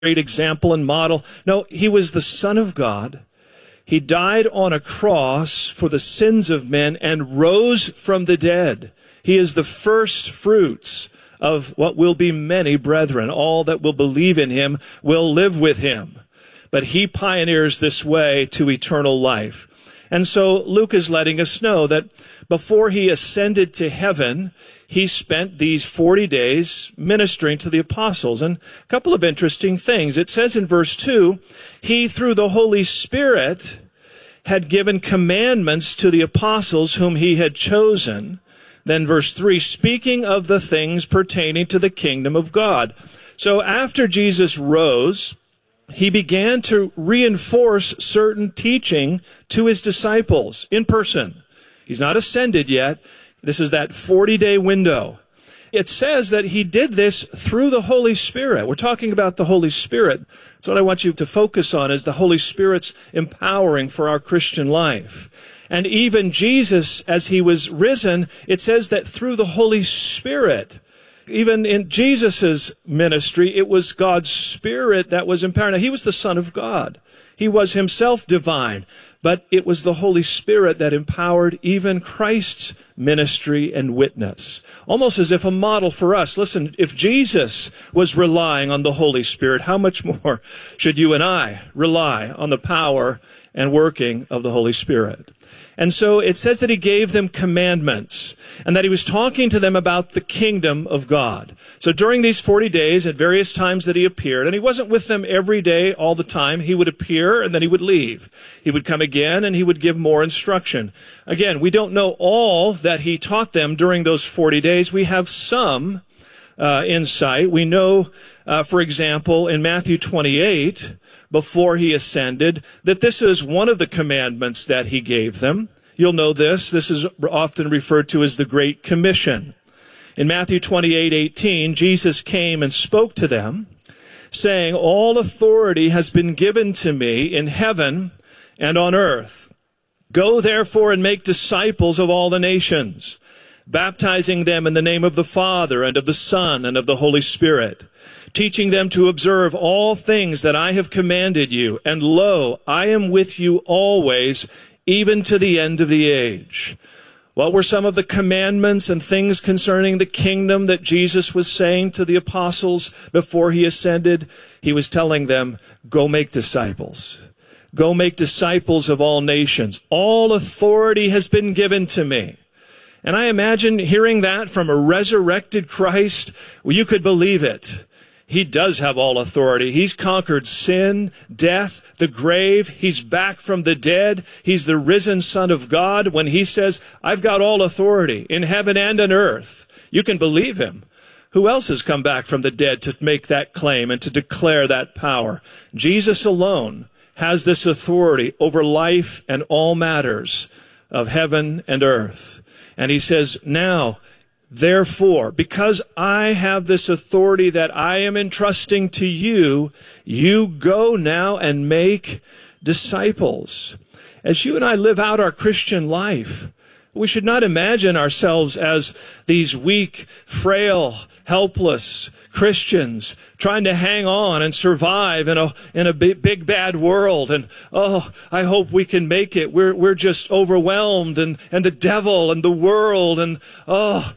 great example and model. No, he was the Son of God. He died on a cross for the sins of men and rose from the dead. He is the first fruits of what will be many brethren. All that will believe in him will live with him. But he pioneers this way to eternal life. And so Luke is letting us know that before he ascended to heaven, he spent these 40 days ministering to the apostles. And a couple of interesting things. It says in verse 2, he, through the Holy Spirit, had given commandments to the apostles whom he had chosen. Then verse 3, speaking of the things pertaining to the kingdom of God. So after Jesus rose, he began to reinforce certain teaching to his disciples in person. He's not ascended yet. This is that 40-day window. It says that he did this through the Holy Spirit. We're talking about the Holy Spirit. That's what I want you to focus on, is the Holy Spirit's empowering for our Christian life. And even Jesus, as he was risen, it says that through the Holy Spirit, even in Jesus' ministry, it was God's Spirit that was empowering. Now, he was the Son of God. He was himself divine, but it was the Holy Spirit that empowered even Christ's ministry and witness. Almost as if a model for us. Listen, if Jesus was relying on the Holy Spirit, how much more should you and I rely on the power and working of the Holy Spirit? And so it says that he gave them commandments and that he was talking to them about the kingdom of God. So during these 40 days, at various times that he appeared, and he wasn't with them every day all the time, he would appear and then he would leave. He would come again and he would give more instruction. Again, we don't know all that he taught them during those 40 days. We have some insight. We know, for example, in Matthew 28, before he ascended, that this is one of the commandments that he gave them. You'll know this. This is often referred to as the Great Commission. In Matthew 28:18, Jesus came and spoke to them, saying, all authority has been given to me in heaven and on earth. Go therefore and make disciples of all the nations, baptizing them in the name of the Father and of the Son and of the Holy Spirit, teaching them to observe all things that I have commanded you. And lo, I am with you always, even to the end of the age. What were some of the commandments and things concerning the kingdom that Jesus was saying to the apostles before he ascended? He was telling them, go make disciples. Go make disciples of all nations. All authority has been given to me. And I imagine hearing that from a resurrected Christ, well, you could believe it. He does have all authority. He's conquered sin, death, the grave. He's back from the dead. He's the risen Son of God. When he says, I've got all authority in heaven and on earth, you can believe him. Who else has come back from the dead to make that claim and to declare that power? Jesus alone has this authority over life and all matters of heaven and earth. And he says, now, therefore, because I have this authority that I am entrusting to you, you go now and make disciples. As you and I live out our Christian life, we should not imagine ourselves as these weak, frail, helpless Christians trying to hang on and survive in a big bad world. And, oh, I hope we can make it. We're just overwhelmed and the devil and the world and, oh,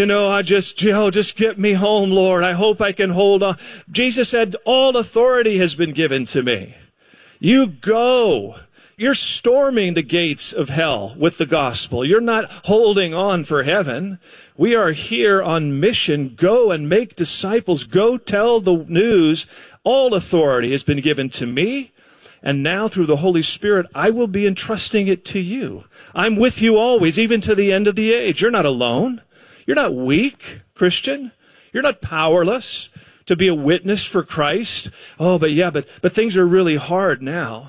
just get me home, Lord. I hope I can hold on. Jesus said, all authority has been given to me. You go. You're storming the gates of hell with the gospel. You're not holding on for heaven. We are here on mission. Go and make disciples. Go tell the news. All authority has been given to me. And now through the Holy Spirit, I will be entrusting it to you. I'm with you always, even to the end of the age. You're not alone. You're not weak, Christian. You're not powerless to be a witness for Christ. Oh, but things are really hard now.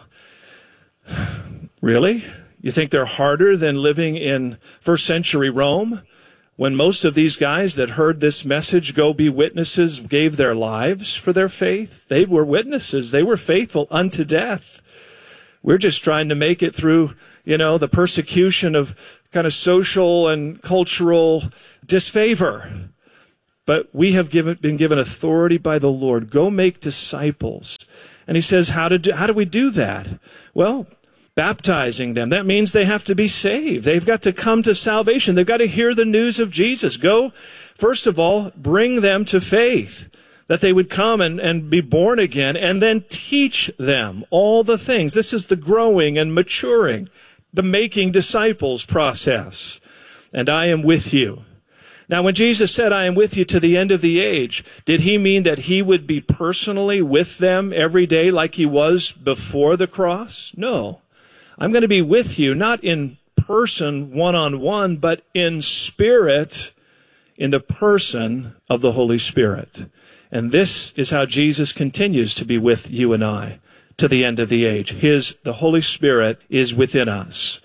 Really? You think they're harder than living in first century Rome? When most of these guys that heard this message, go be witnesses, gave their lives for their faith. They were witnesses. They were faithful unto death. We're just trying to make it through, the persecution of kind of social and cultural disfavor. but we have been given authority by the Lord. Go make disciples. And he says, how do we do that? Well, baptizing them. That means they have to be saved. They've got to come to salvation. They've got to hear the news of Jesus. Go, first of all, bring them to faith, that they would come and be born again, and then teach them all the things. This is the growing and maturing, the making disciples process. And I am with you. Now, when Jesus said, I am with you to the end of the age, did he mean that he would be personally with them every day like he was before the cross? No. I'm going to be with you, not in person, one-on-one, but in spirit, in the person of the Holy Spirit. And this is how Jesus continues to be with you and I to the end of the age. The Holy Spirit is within us.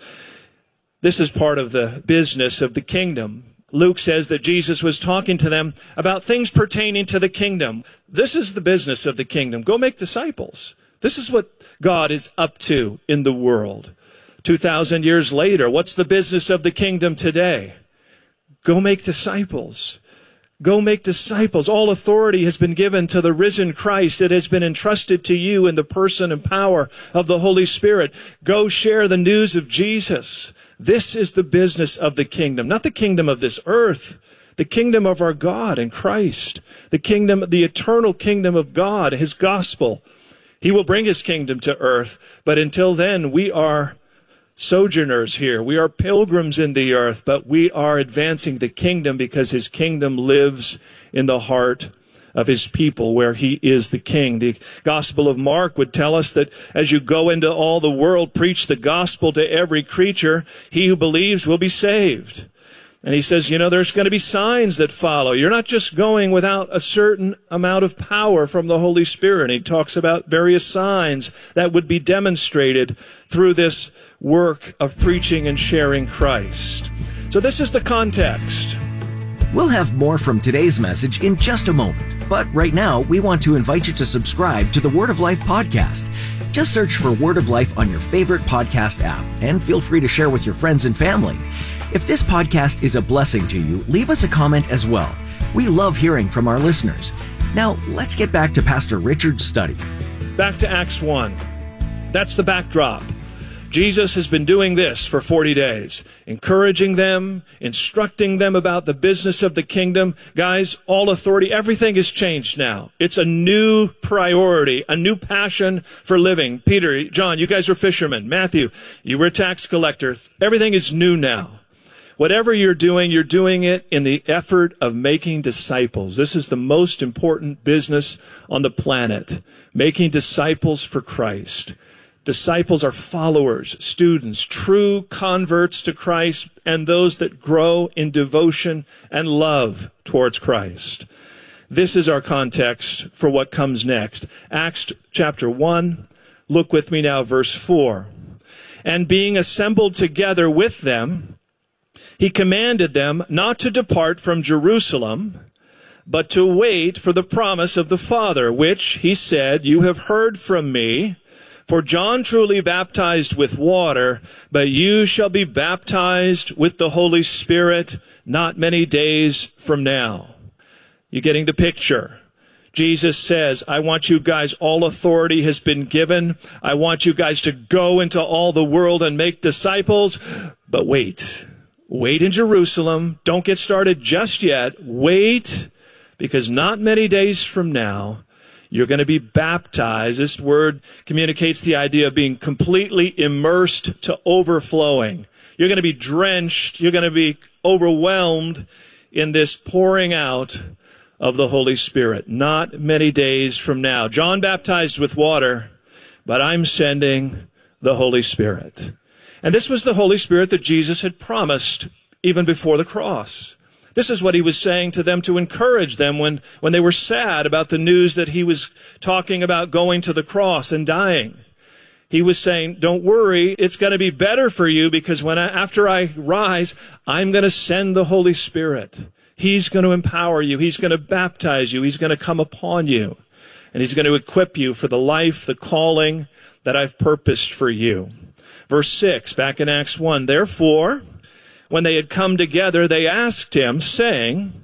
This is part of the business of the kingdom. Luke says that Jesus was talking to them about things pertaining to the kingdom. This is the business of the kingdom. Go make disciples. This is what God is up to in the world. 2,000 years later, what's the business of the kingdom today? Go make disciples. Go make disciples. All authority has been given to the risen Christ. It has been entrusted to you in the person and power of the Holy Spirit. Go share the news of Jesus. This is the business of the kingdom, not the kingdom of this earth, the kingdom of our God and Christ, the kingdom, the eternal kingdom of God, his gospel. He will bring his kingdom to earth, but until then, we are sojourners here. We are pilgrims in the earth, but we are advancing the kingdom because his kingdom lives in the heart of his people where he is the king. The Gospel of Mark would tell us that as you go into all the world, preach the gospel to every creature, he who believes will be saved. And he says, there's going to be signs that follow. You're not just going without a certain amount of power from the Holy Spirit. He talks about various signs that would be demonstrated through this work of preaching and sharing Christ. So this is the context. We'll have more from today's message in just a moment. But right now, we want to invite you to subscribe to the Word of Life podcast. Just search for Word of Life on your favorite podcast app and feel free to share with your friends and family. If this podcast is a blessing to you, leave us a comment as well. We love hearing from our listeners. Now, let's get back to Pastor Richard's study. Back to Acts 1. That's the backdrop. Jesus has been doing this for 40 days, encouraging them, instructing them about the business of the kingdom. Guys, all authority, everything has changed now. It's a new priority, a new passion for living. Peter, John, you guys were fishermen. Matthew, you were a tax collector. Everything is new now. Whatever you're doing it in the effort of making disciples. This is the most important business on the planet, making disciples for Christ. Disciples are followers, students, true converts to Christ, and those that grow in devotion and love towards Christ. This is our context for what comes next. Acts chapter 1, look with me now, verse 4. And being assembled together with them, he commanded them not to depart from Jerusalem, but to wait for the promise of the Father, which, he said, you have heard from me. For John truly baptized with water, but you shall be baptized with the Holy Spirit not many days from now. You getting the picture? Jesus says, I want you guys, all authority has been given. I want you guys to go into all the world and make disciples. But wait. Wait in Jerusalem. Don't get started just yet. Wait, because not many days from now, you're going to be baptized. This word communicates the idea of being completely immersed to overflowing. You're going to be drenched. You're going to be overwhelmed in this pouring out of the Holy Spirit. Not many days from now. John baptized with water, but I'm sending the Holy Spirit. And this was the Holy Spirit that Jesus had promised even before the cross. This is what he was saying to them to encourage them when they were sad about the news that he was talking about going to the cross and dying. He was saying, don't worry, it's going to be better for you because after I rise, I'm going to send the Holy Spirit. He's going to empower you. He's going to baptize you. He's going to come upon you. And he's going to equip you for the life, the calling that I've purposed for you. Verse 6, back in Acts 1, therefore, when they had come together, they asked him, saying,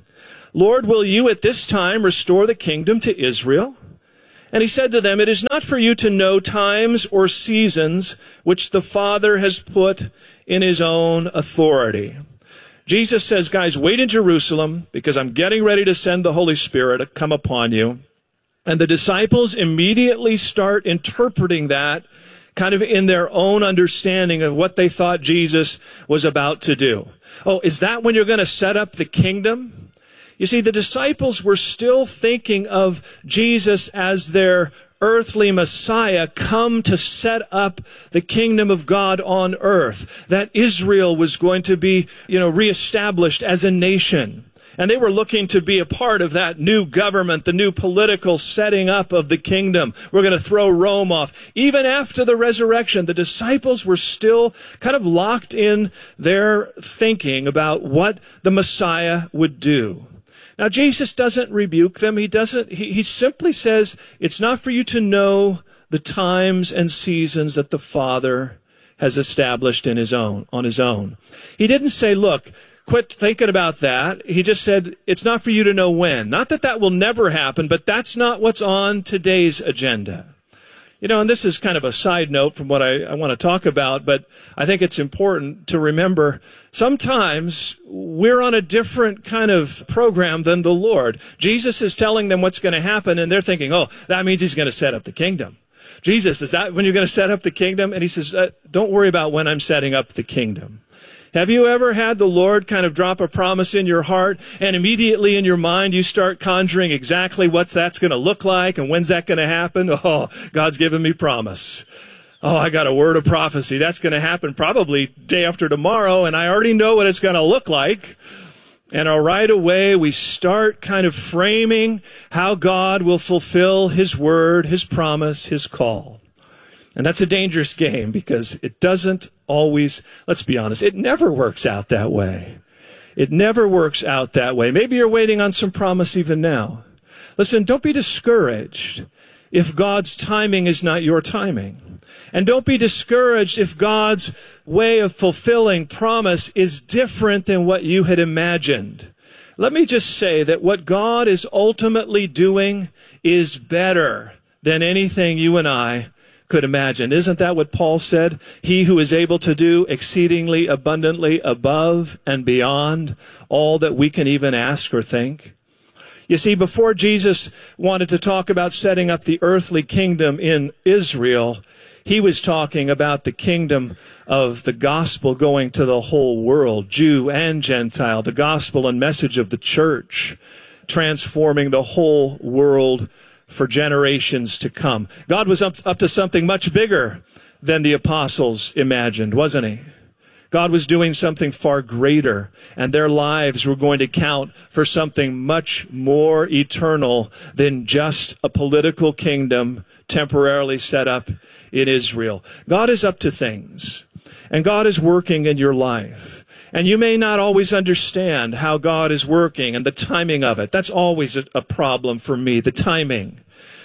Lord, will you at this time restore the kingdom to Israel? And he said to them, it is not for you to know times or seasons which the Father has put in his own authority. Jesus says, guys, wait in Jerusalem because I'm getting ready to send the Holy Spirit to come upon you. And the disciples immediately start interpreting that kind of in their own understanding of what they thought Jesus was about to do. Oh, is that when you're going to set up the kingdom? You see, the disciples were still thinking of Jesus as their earthly Messiah come to set up the kingdom of God on earth, that Israel was going to be, reestablished as a nation. And they were looking to be a part of that new government, the new political setting up of the kingdom. We're going to throw Rome off. Even after the resurrection, the disciples were still kind of locked in their thinking about what the Messiah would do. Now, Jesus doesn't rebuke them. He simply says, it's not for you to know the times and seasons that the Father has established on his own. He didn't say, look, quit thinking about that. He just said, it's not for you to know when. Not that that will never happen, but that's not what's on today's agenda. And this is kind of a side note from what I want to talk about, but I think it's important to remember sometimes we're on a different kind of program than the Lord. Jesus is telling them what's going to happen, and they're thinking, oh, that means he's going to set up the kingdom. Jesus, is that when you're going to set up the kingdom? And he says, don't worry about when I'm setting up the kingdom. Have you ever had the Lord kind of drop a promise in your heart and immediately in your mind you start conjuring exactly what that's going to look like and when's that going to happen? Oh, God's given me promise. Oh, I got a word of prophecy. That's going to happen probably day after tomorrow, and I already know what it's going to look like. And right away we start kind of framing how God will fulfill his word, his promise, his call. And that's a dangerous game because it doesn't always, let's be honest, it never works out that way. It never works out that way. Maybe you're waiting on some promise even now. Listen, don't be discouraged if God's timing is not your timing. And don't be discouraged if God's way of fulfilling promise is different than what you had imagined. Let me just say that what God is ultimately doing is better than anything you and I could imagine. Isn't that what Paul said? He who is able to do exceedingly abundantly above and beyond all that we can even ask or think. You see, before Jesus wanted to talk about setting up the earthly kingdom in Israel, he was talking about the kingdom of the gospel going to the whole world, Jew and Gentile, the gospel and message of the church, transforming the whole world for generations to come. God was up to something much bigger than the apostles imagined, wasn't he? God was doing something far greater, and their lives were going to count for something much more eternal than just a political kingdom temporarily set up in Israel. God is up to things, and God is working in your life. And you may not always understand how God is working and the timing of it. That's always a problem for me, the timing.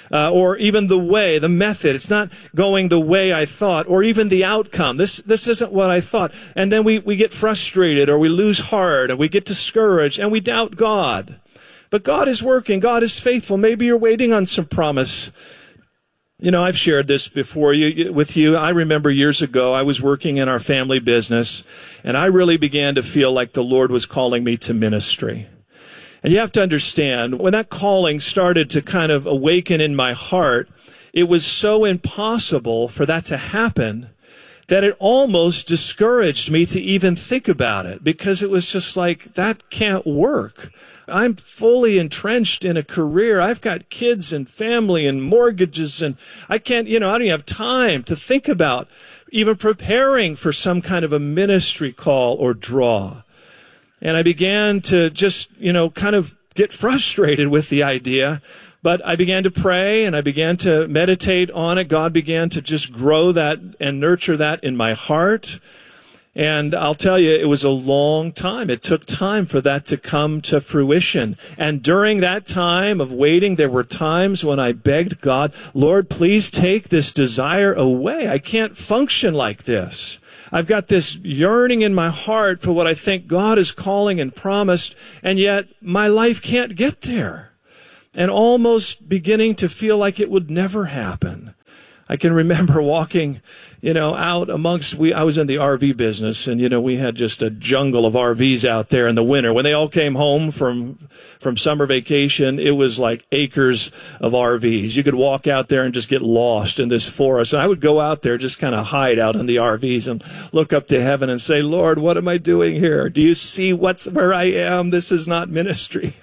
Or even the way, the method. It's not going the way I thought, or even the outcome. This isn't what I thought. And then we get frustrated, or we lose heart, and we get discouraged, and we doubt God. But God is working. God is faithful. Maybe you're waiting on some promise. I've shared this before with you. I remember years ago, I was working in our family business, and I really began to feel like the Lord was calling me to ministry. And you have to understand, when that calling started to kind of awaken in my heart, it was so impossible for that to happen that it almost discouraged me to even think about it, because it was just like, that can't work. I'm fully entrenched in a career. I've got kids and family and mortgages, and I don't even have time to think about even preparing for some kind of a ministry call or draw. And I began to just, kind of get frustrated with the idea. But I began to pray and I began to meditate on it. God began to just grow that and nurture that in my heart. And I'll tell you, it was a long time. It took time for that to come to fruition. And during that time of waiting, there were times when I begged God, Lord, please take this desire away. I can't function like this. I've got this yearning in my heart for what I think God is calling and promised, and yet my life can't get there. And almost beginning to feel like it would never happen. I can remember walking, out amongst, I was in the RV business, and, we had just a jungle of RVs out there in the winter. When they all came home from summer vacation, it was like acres of RVs. You could walk out there and just get lost in this forest. And I would go out there, just kind of hide out in the RVs and look up to heaven and say, Lord, what am I doing here? Do you see where I am? This is not ministry.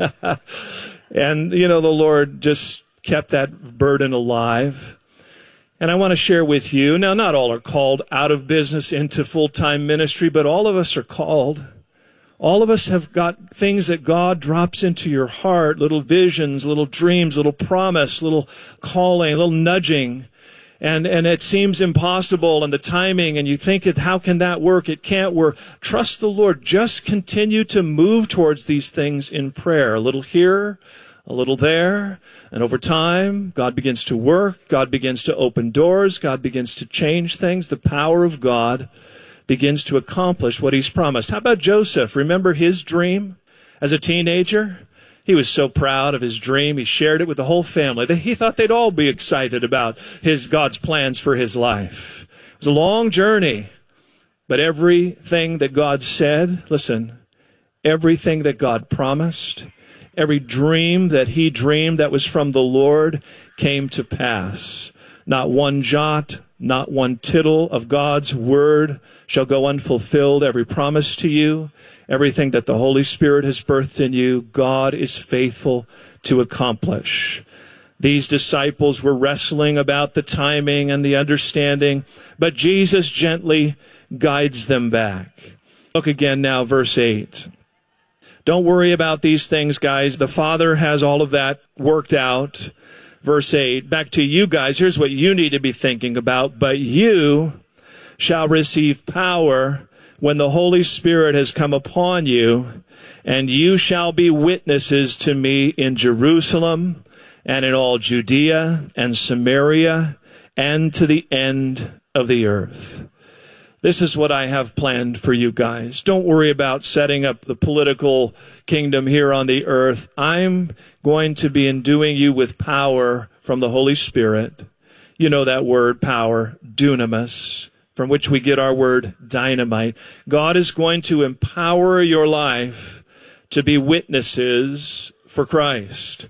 And, the Lord just kept that burden alive. And I want to share with you, now not all are called out of business into full-time ministry, but all of us are called. All of us have got things that God drops into your heart, little visions, little dreams, little promise, little calling, little nudging. And it seems impossible, and the timing, and you think, how can that work? It can't work. Trust the Lord. Just continue to move towards these things in prayer. A little here, a little there, and over time, God begins to work. God begins to open doors. God begins to change things. The power of God begins to accomplish what He's promised. How about Joseph? Remember his dream as a teenager? He was so proud of his dream. He shared it with the whole family. He thought they'd all be excited about God's plans for his life. It was a long journey, but everything that God said, listen, everything that God promised, every dream that he dreamed that was from the Lord came to pass. Not one jot, not one tittle of God's word shall go unfulfilled. Every promise to you, everything that the Holy Spirit has birthed in you, God is faithful to accomplish. These disciples were wrestling about the timing and the understanding, but Jesus gently guides them back. Look again now, verse 8. Don't worry about these things, guys. The Father has all of that worked out. Verse 8, back to you guys. Here's what you need to be thinking about. But you shall receive power when the Holy Spirit has come upon you, and you shall be witnesses to me in Jerusalem and in all Judea and Samaria and to the end of the earth. This is what I have planned for you guys. Don't worry about setting up the political kingdom here on the earth. I'm going to be enduing you with power from the Holy Spirit. You know that word, power, dunamis, from which we get our word dynamite. God is going to empower your life to be witnesses for Christ.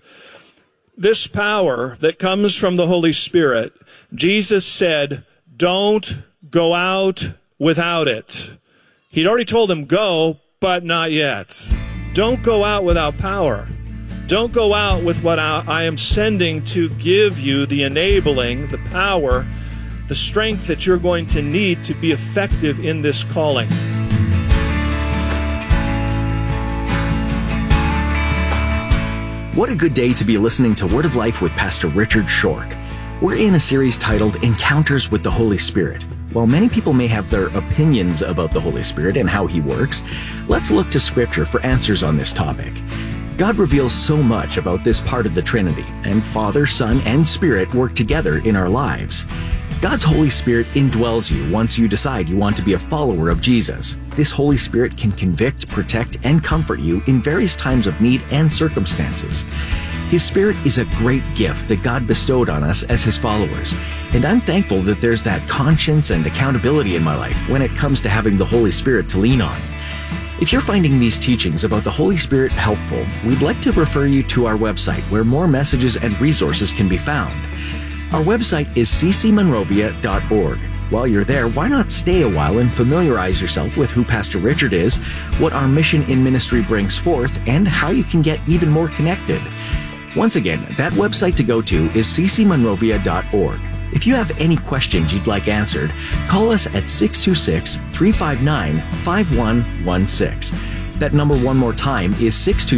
This power that comes from the Holy Spirit, Jesus said, don't go out without it. He'd already told them, go, but not yet. Don't go out without power. Don't go out with what I am sending to give you the enabling, the power, the strength that you're going to need to be effective in this calling. What a good day to be listening to Word of Life with Pastor Richard Schork. We're in a series titled Encounters with the Holy Spirit. While many people may have their opinions about the Holy Spirit and how He works, let's look to Scripture for answers on this topic. God reveals so much about this part of the Trinity, and Father, Son, and Spirit work together in our lives. God's Holy Spirit indwells you once you decide you want to be a follower of Jesus. This Holy Spirit can convict, protect, and comfort you in various times of need and circumstances. His Spirit is a great gift that God bestowed on us as His followers, and I'm thankful that there's that conscience and accountability in my life when it comes to having the Holy Spirit to lean on. If you're finding these teachings about the Holy Spirit helpful, we'd like to refer you to our website where more messages and resources can be found. Our website is ccmonrovia.org. While you're there, why not stay a while and familiarize yourself with who Pastor Richard is, what our mission in ministry brings forth, and how you can get even more connected. Once again, that website to go to is ccmonrovia.org. If you have any questions you'd like answered, call us at 626-359-5116. That number one more time is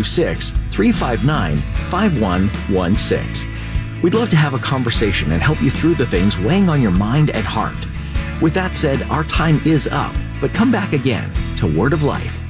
626-359-5116. We'd love to have a conversation and help you through the things weighing on your mind and heart. With that said, our time is up, but come back again to Word of Life.